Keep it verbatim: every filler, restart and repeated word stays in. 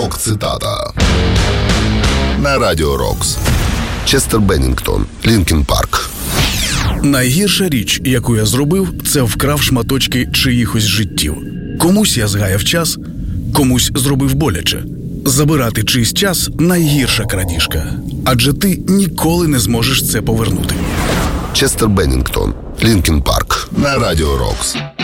Рок-цитата на Радіо Рокс. Честер Беннінгтон, Лінкін Парк. Найгірша річ, яку я зробив, це вкрав шматочки чиїхось життів. Комусь я згаяв час, комусь зробив боляче. Забирати чийсь час – найгірша крадіжка. Адже ти ніколи не зможеш це повернути. Честер Беннінгтон, Лінкін Парк на Радіо Рокс.